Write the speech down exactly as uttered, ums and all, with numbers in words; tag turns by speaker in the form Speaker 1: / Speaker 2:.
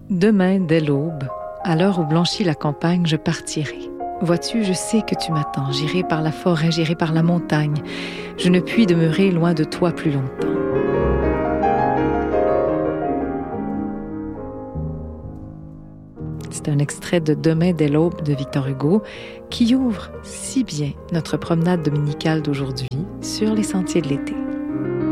Speaker 1: Demain, dès l'aube, à l'heure où blanchit la campagne, je partirai. Vois-tu, je sais que tu m'attends. J'irai par la forêt, j'irai par la montagne. Je ne puis demeurer loin de toi plus longtemps. C'est un extrait de Demain dès l'aube de Victor Hugo qui ouvre si bien notre promenade dominicale d'aujourd'hui sur les sentiers de l'été.